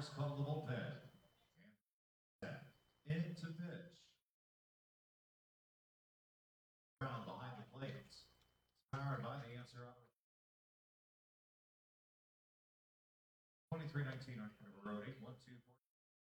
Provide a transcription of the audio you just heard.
umpires call the bullpen. In to pitch. Ground behind the plate. It's powered by the answer operator. 23-19 on Road 8-1-2.